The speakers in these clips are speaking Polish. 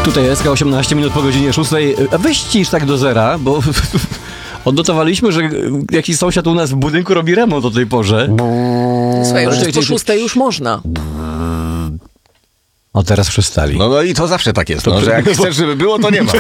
Tutaj jest 18 minut po godzinie 6. Weź cisz tak do zera, bo odnotowaliśmy, że jakiś sąsiad u nas w budynku robi remont o tej porze. Słuchaj, już po 6 już można. O, teraz przestali. No i to zawsze tak jest, że jak chcesz, żeby było, to nie ma.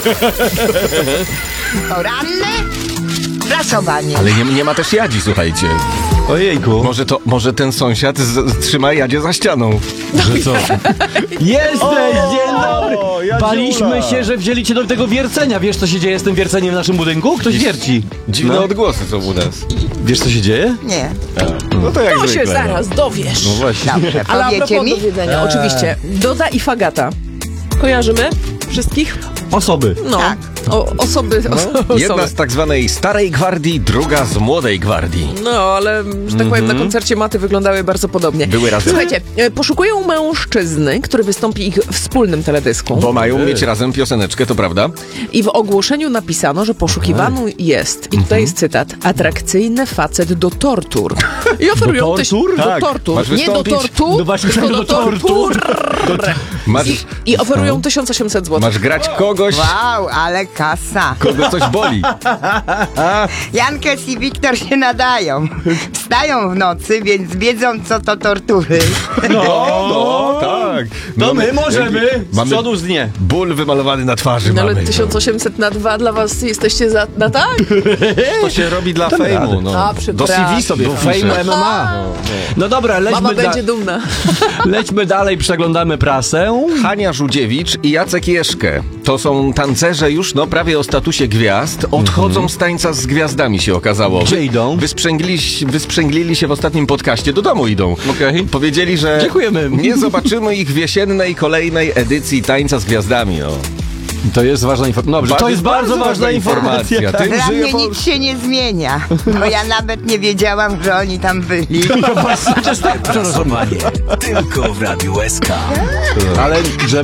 Poranne prasowanie. Ale nie ma też Jadzi, słuchajcie. Ojejku. Może ten sąsiad trzyma Jadzie za ścianą. Że co? Jesteś! Dzień dobry! Baliśmy się, że wzięli cię do tego wiercenia. Wiesz, co się dzieje z tym wierceniem w naszym budynku? Ktoś wierci. Dziwne odgłosy są u nas. Wiesz, co się dzieje? Nie. No to jak To zwykle. się zaraz dowiesz. No właśnie. Dobrze, Ale a powiecie propos mi? do wiedzenia, oczywiście. Doda i Fagata. Kojarzymy wszystkich? Osoby. No. Tak. Osoby. Jedna z tak zwanej starej gwardii, druga z młodej gwardii. No, ale, że tak powiem, na koncercie Maty wyglądały bardzo podobnie. Były razem. Słuchajcie, poszukują mężczyzny, który wystąpi ich wspólnym teledysku. Bo mają mieć razem pioseneczkę, to prawda? I w ogłoszeniu napisano, że poszukiwany jest, i tutaj jest cytat, atrakcyjny facet do tortur. I oferują Do tortur? do Tak. tortur. Masz Nie do wystąpić? tortur, No właśnie, tylko do do tortur. Masz, I oferują 1800 zł. masz grać kogoś, Wow, ale kasa. kogo coś boli. Jankes i Wiktor się nadają. Wstają w nocy, więc wiedzą, co to tortury. No, tak. To my możemy z Mamy przodu z dnie. ból wymalowany na twarzy. No ale mamy. 1800 na 2 dla was jesteście na tak? To się robi dla fejmu. No. A, Do przepraszam. CV sobie Do wpiszę. Fame MMA. No dobra, Mama lećmy, będzie dumna. lećmy dalej, przeglądamy prasę. Hania Żudziewicz i Jacek Jeszkę. To są tancerze już prawie o statusie gwiazd. Odchodzą z tańca z gwiazdami, się okazało. Gdzie idą? Wysprzęglili się w ostatnim podcaście. Do domu idą. Okej. Powiedzieli, że Dziękujemy. nie zobaczymy ich w jesiennej kolejnej edycji Tańca z Gwiazdami. O. To jest ważna informacja. Dobrze, to jest bardzo ważna informacja. Tym Dla żyje mnie Pol- nic się nie zmienia, bo ja nawet nie wiedziałam, że oni tam byli. Przerażowanie tylko w Radiu SK. Ale że